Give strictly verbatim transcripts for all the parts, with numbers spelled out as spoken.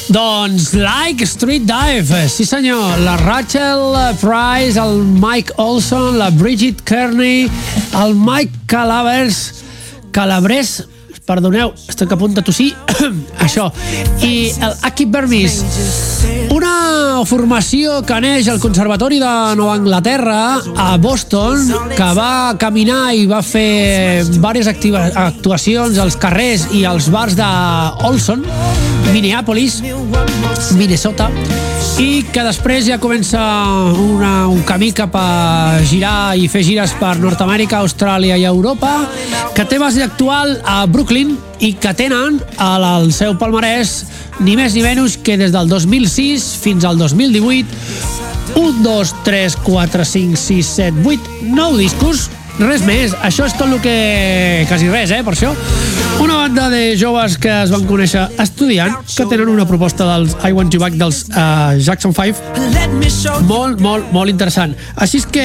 Doncs Like Street Dive, sí senyor, la Rachel Price, el Mike Olson, la Bridget Kearney, el Mike Calabres, Calabres, perdoneu, estic a punt de tossir, això, i el Aki Bermis, una formació que neix al Conservatori de Nova Anglaterra a Boston, que va caminar i va fer diverses actuacions als carrers i als bars d'Olson, Minneapolis, Minnesota, i que després ja comença una, un camí cap a girar i fer gires per Nord-Amèrica, Austràlia i Europa, que té base actual a Brooklyn i que tenen al seu palmarès ni més ni menys que des del dos mil sis fins al dos mil divuit un, dos, tres, quatre, cinc, sis, set, vuit, nou discos, res més, això és tot el que... quasi res, eh, per això. Una banda de joves que es van conèixer estudiant, que tenen una proposta dels I Want You Back dels uh, Jackson five molt, molt, molt interessant. Així és que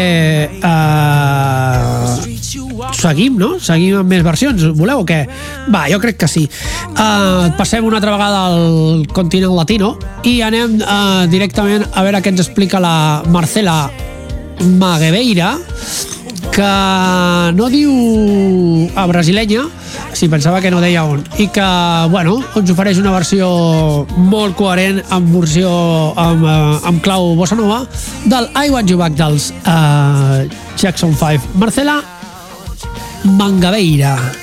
uh, seguim, no? Seguim amb més versions, voleu o què? Va, jo crec que sí. Uh, passem una altra vegada al continent latino i anem uh, directament a veure què ens explica la Marcela Maguebeira, que no diu a brasilenya, si pensava que no deia on, i que, bueno, ens ofereix una versió molt coherent amb versió amb, uh, amb clau bossa nova del I Want You Back dels uh, Jackson five. Marcela Mangabeira.